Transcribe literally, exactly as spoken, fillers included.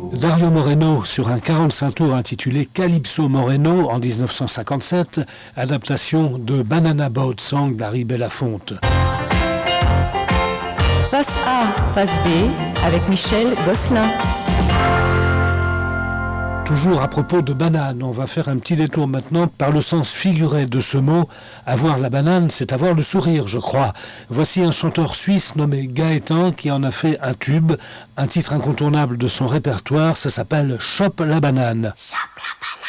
Dario Moreno sur un quarante-cinq tours intitulé Calypso Moreno en dix-neuf cent cinquante-sept, adaptation de Banana Boat Song d'Harry Belafonte. Face A, face B, avec Michel Gosselin. Toujours à propos de banane, on va faire un petit détour maintenant par le sens figuré de ce mot. Avoir la banane, c'est avoir le sourire, je crois. Voici un chanteur suisse nommé Gaëtan qui en a fait un tube, un titre incontournable de son répertoire, ça s'appelle Chope la banane. Chope la banane.